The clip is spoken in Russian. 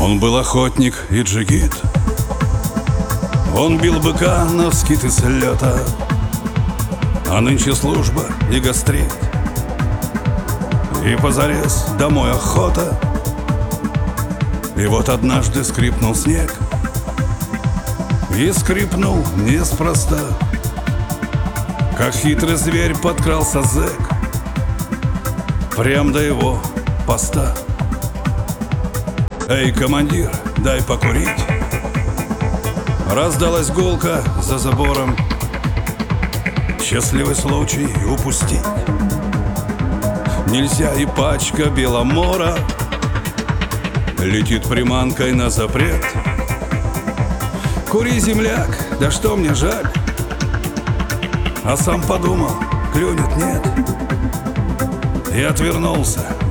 Он был охотник и джигит. Он бил быка навскид и с лета. А нынче служба и гастрит, и позарез домой охота. И вот однажды скрипнул снег, и скрипнул неспроста. Как хитрый зверь подкрался зэк прям до его поста. «Эй, командир, дай покурить!» Раздалась гулка за забором. Счастливый случай упустить нельзя, и пачка беломора летит приманкой на запрет. «Кури, земляк, да что мне жаль!» А сам подумал, клюнет нет, и отвернулся